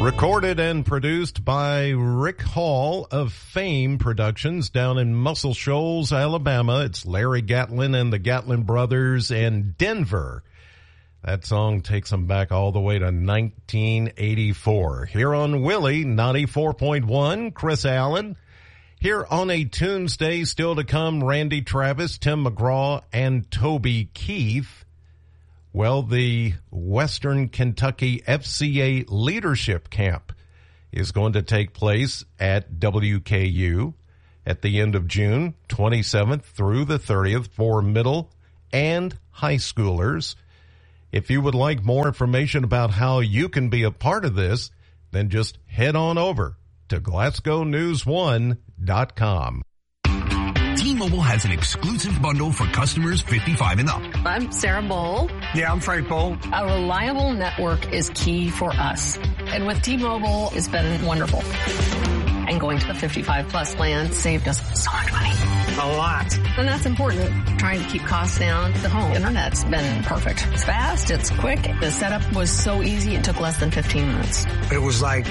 Recorded and produced by Rick Hall of Fame Productions down in Muscle Shoals, Alabama. It's Larry Gatlin and the Gatlin Brothers in Denver. That song takes them back all the way to 1984. Here on Willie 94.1, Chris Allen. Here on a Tuesday, still to come, Randy Travis, Tim McGraw, and Toby Keith. Well, the Western Kentucky FCA Leadership Camp is going to take place at WKU at the end of June, 27th through the 30th for middle and high schoolers. If you would like more information about how you can be a part of this, then just head on over to GlasgowNews1.com. T-Mobile has an exclusive bundle for customers 55 and up. I'm Sarah Bowl. Yeah, I'm Frank Bowl. A reliable network is key for us. And with T-Mobile, it's been wonderful. And going to the 55 plus plan saved us so much money. A lot. And that's important. Trying to keep costs down. The home internet's been perfect. It's fast. It's quick. The setup was so easy. It took less than 15 minutes. It was like,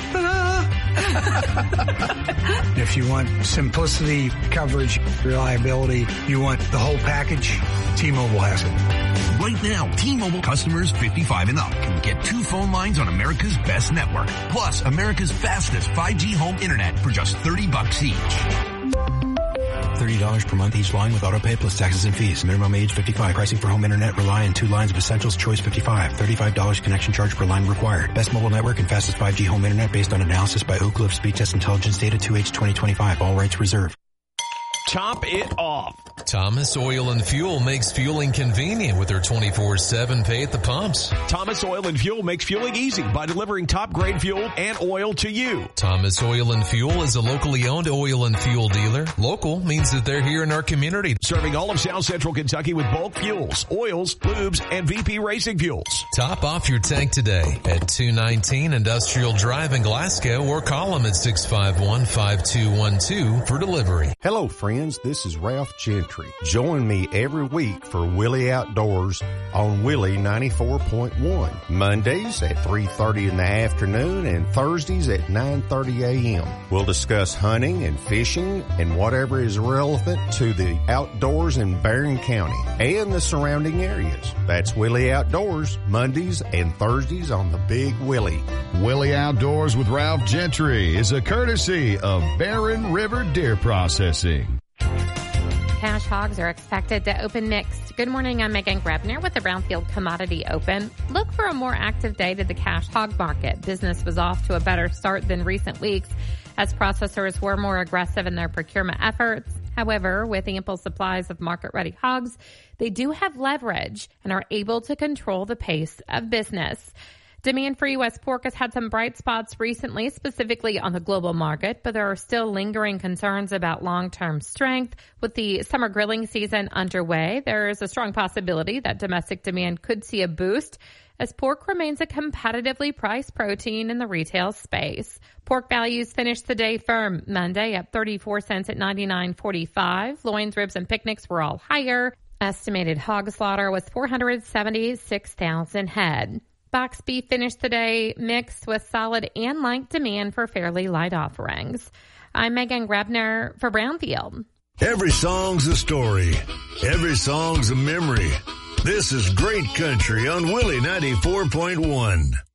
If you want simplicity, coverage, reliability, you want the whole package, T-Mobile has it. Right now, T-Mobile customers 55 and up can get 2 phone lines on America's best network, plus America's fastest 5G home internet for just $30 each. $30 per month each line with autopay plus taxes and fees. Minimum age 55. Pricing for home internet rely on 2 lines of Essentials Choice 55. $35 connection charge per line required. Best mobile network and fastest 5G home internet based on analysis by Ookla of Speed Test Intelligence data 2H 2025. All rights reserved. Top it off. Thomas Oil and Fuel makes fueling convenient with their 24/7 pay at the pumps. Thomas Oil and Fuel makes fueling easy by delivering top-grade fuel and oil to you. Thomas Oil and Fuel is a locally owned oil and fuel dealer. Local means that they're here in our community. Serving all of South Central Kentucky with bulk fuels, oils, lubes, and VP Racing fuels. Top off your tank today at 219 Industrial Drive in Glasgow or call them at 651-5212 for delivery. Hello, friends. This is Ralph Gentry. Join me every week for Willie Outdoors on Willie 94.1. Mondays at 3:30 in the afternoon and Thursdays at 9:30 a.m. We'll discuss hunting and fishing and whatever is relevant to the outdoors in Barron County and the surrounding areas. That's Willie Outdoors, Mondays and Thursdays on the Big Willie. Willie Outdoors with Ralph Gentry is a courtesy of Barron River Deer Processing. Cash hogs are expected to open mixed. Good morning, I'm Megan Grebner with the Brownfield Commodity Open. Look for a more active day to the cash hog market. Business was off to a better start than recent weeks as processors were more aggressive in their procurement efforts. However, with ample supplies of market-ready hogs, they do have leverage and are able to control the pace of business. Demand for U.S. pork has had some bright spots recently, specifically on the global market, but there are still lingering concerns about long-term strength. With the summer grilling season underway, there is a strong possibility that domestic demand could see a boost as pork remains a competitively priced protein in the retail space. Pork values finished the day firm Monday up 34 cents at $99.45. Loins, ribs, and picnics were all higher. Estimated hog slaughter was 476,000 head. Box beef finished the day mixed with solid and light demand for fairly light offerings. I'm Megan Grebner for Brownfield. Every song's a story. Every song's a memory. This is Great Country on Willie 94.1.